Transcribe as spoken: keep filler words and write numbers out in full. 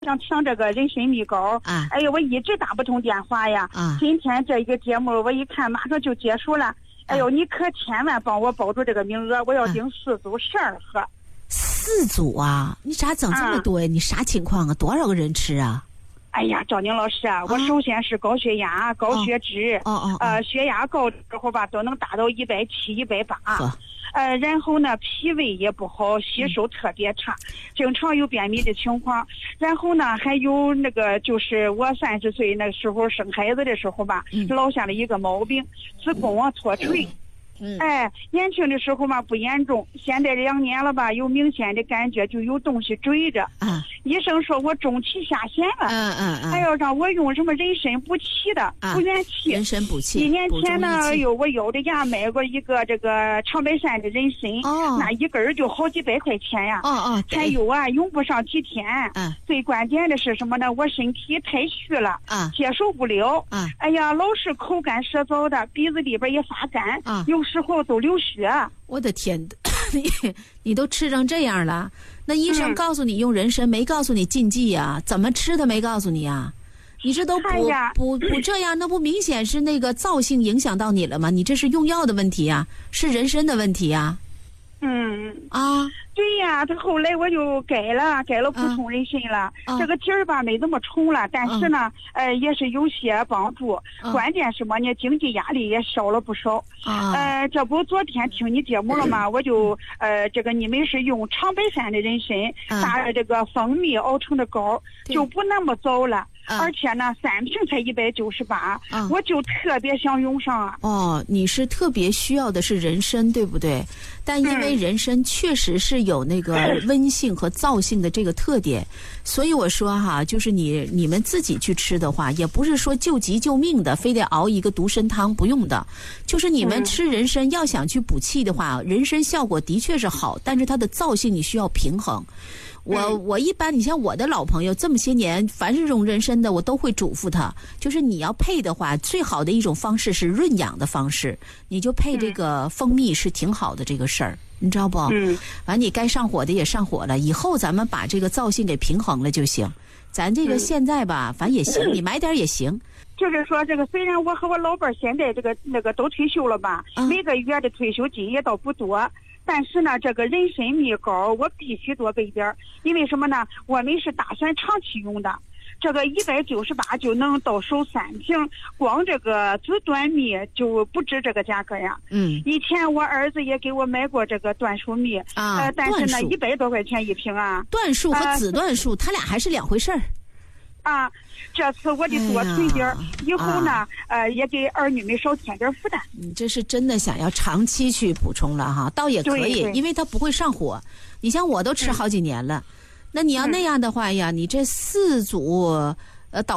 想上这个人参米糕啊，哎呀，我一直打不通电话呀。啊，今天这一个节目我一看马上就结束了。哎呦，你可千万帮我保住这个名额，我要订四组十二盒。 四组啊？你咋整这么多呀？啊、你啥情况啊？多少个人吃啊？ 哎呀，赵宁老师啊，我首先是高血压、高血脂，哦哦，呃，血压高的时候吧，都能达到一百七、一百八。呃，然后呢，脾胃也不好，吸收特别差，经常有便秘的情况。然后呢，还有那个就是我三十岁那时候生孩子的时候吧，嗯、落下了一个毛病，子宫啊脱垂。嗯，哎，年轻的时候嘛不严重，现在两年了吧，有明显的感觉，就有东西追着。啊，医生说我中气下陷了。嗯嗯嗯，还要让我用什么人参补气的，补元气。 人参补气。 一年前呢，有我咬着牙买过一个这个长白山的人参，哦，那一根就好几百块钱呀。哦哦，还有啊，用不上几天。嗯，最关键的是什么呢？我身体太虚了，啊，接受不了。啊，哎呀，老是口干舌燥的，鼻子里边也发干。啊，有时候都流血。 我的天，你你都吃成这样了，那医生告诉你用人参，没告诉你禁忌啊？怎么吃他没告诉你啊？你这都补补补这样，那不明显是那个燥性影响到你了吗？你这是用药的问题啊，是人参的问题啊。嗯啊， 对呀，他后来我就改了，改了普通人参了。啊、这个劲儿吧没那么冲了，但是呢，啊、呃，也是有些帮助。啊、关键什么呢？经济压力也少了不少。啊、呃，这不昨天听你节目了吗？我就呃，这个你们是用长白山的人参搭着这个蜂蜜熬成的膏，就不那么糟了。啊、而且呢，三瓶才一百九十八，我就特别想用上啊。 哦，你是特别需要的是人参，对不对？但因为人参确实是有那个温性和燥性的这个特点，所以我说哈，就是你你们自己去吃的话，也不是说救急救命的，非得熬一个独参汤，不用的。就是你们吃人参要想去补气的话，人参效果的确是好，但是它的燥性你需要平衡。我我一般，你像我的老朋友，这么些年，凡是用人参的，我都会嘱咐他，就是你要配的话，最好的一种方式是润养的方式，你就配这个蜂蜜是挺好的这个事儿，你知道不？嗯。完，你该上火的也上火了，以后咱们把这个燥性给平衡了就行。咱这个现在吧，反正也行，你买点也行。 就是说，这个虽然我和我老伴儿现在这个那个都退休了吧，啊、每个月的退休金也倒不多。但是呢，这个人参蜜膏我必须多备点儿，因为什么呢？我们是打算长期用的。这个一百九十八就能到手三瓶，光这个紫椴蜜就不值这个价格呀。嗯，以前我儿子也给我买过这个椴树蜜啊，呃，但是呢，一百多块钱一瓶啊。 椴树和紫椴树，呃、它俩还是两回事儿。 啊，这次我得多存点儿，哎、以后呢，啊、呃，也给儿女们少添点负担。 你这是真的想要长期去补充了哈，倒也可以，因为它不会上火。你像我都吃好几年了，嗯、那你要那样的话呀，你这四组。呃，导